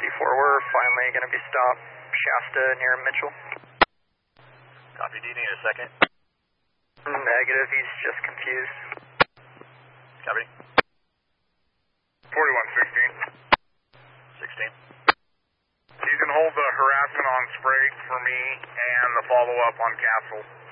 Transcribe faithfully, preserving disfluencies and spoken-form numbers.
C four, we're finally going to be stopped Shasta near Mitchell. Copy, do you need a second? Negative, he's just confused. Copy. forty-one sixteen. sixteen. You can hold the harassment on Sprague for me and the follow-up on Castle.